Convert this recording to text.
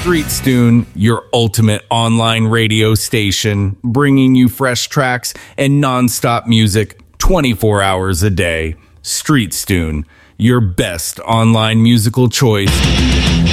StreetStune, your ultimate online radio station, bringing you fresh tracks and non-stop music 24 hours a day. StreetStune, your best online musical choice.